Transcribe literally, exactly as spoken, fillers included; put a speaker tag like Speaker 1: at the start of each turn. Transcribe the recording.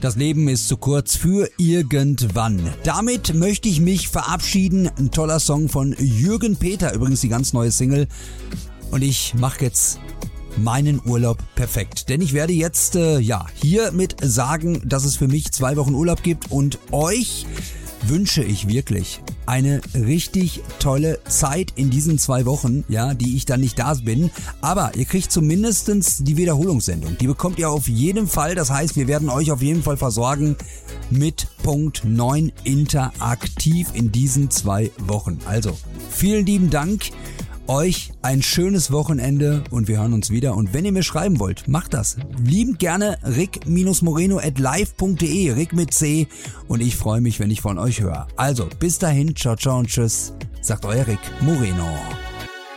Speaker 1: Das Leben ist zu kurz für irgendwann. Damit möchte ich mich verabschieden. Ein toller Song von Jürgen Peter, übrigens die ganz neue Single. Und ich mache jetzt meinen Urlaub perfekt. Denn ich werde jetzt äh, ja hiermit sagen, dass es für mich zwei Wochen Urlaub gibt und euch wünsche ich wirklich eine richtig tolle Zeit in diesen zwei Wochen, ja, die ich dann nicht da bin. Aber ihr kriegt zumindestens die Wiederholungssendung. Die bekommt ihr auf jeden Fall. Das heißt, wir werden euch auf jeden Fall versorgen mit Punkt neun interaktiv in diesen zwei Wochen. Also, vielen lieben Dank. Euch ein schönes Wochenende und wir hören uns wieder. Und wenn ihr mir schreiben wollt, macht das. Liebend gerne rick-moreno at live punkt de, Rick mit C. Und ich freue mich, wenn ich von euch höre. Also, bis dahin, ciao, ciao und tschüss, sagt euer Rick Moreno.